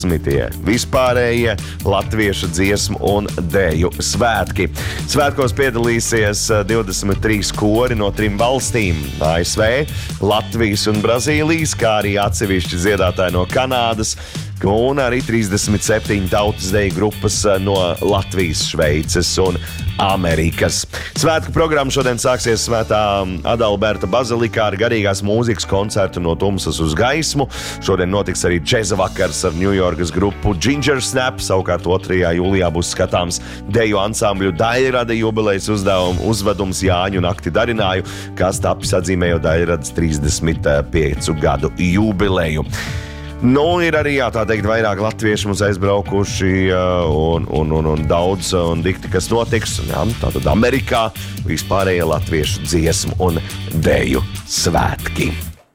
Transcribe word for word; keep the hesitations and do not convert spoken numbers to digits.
Smitie vispārējie latviešu dziesmu un dēju svētki. Svētkos piedalīsies divdesmit trīs kori no trim valstīm – A S V, Latvijas un Brazīlijas, kā arī atsevišķi dziedātāji no Kanādas, un arī trīsdesmit septiņi tautas deju grupas no Latvijas, Šveices un Amerikas. Svētku programma šodien sāksies Svētā Adalberta bazilikā ar garīgās mūzikas koncertu no tumsas uz gaismu. Šodien notiks arī džeza vakars ar Ņujorkas grupu Ginger Snap. Savukārt otrajā jūlijā būs skatāms deju ansambļu Daļrada jubilejas uzdevumu uzvedums Jāņu nakti darināju, kas tapis atzīmējot Daļradas trīsdesmit piecu gadu jubileju. Nu, ir arī, jā, tā teikt, vairāk latvieši mums aizbraukuši un, un, un, un daudz un dikti, kas notiks. Jā, tātad Amerikā vispārējie latviešu dziesmu un deju svētki.